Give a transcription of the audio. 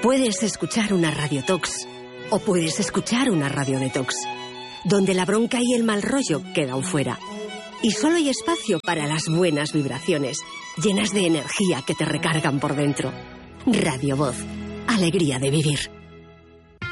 Puedes escuchar una radiotox o puedes escuchar una radiodetox, donde la bronca y el mal rollo quedan fuera. Y solo hay espacio para las buenas vibraciones, llenas de energía que te recargan por dentro. Radio Voz. Alegría de vivir.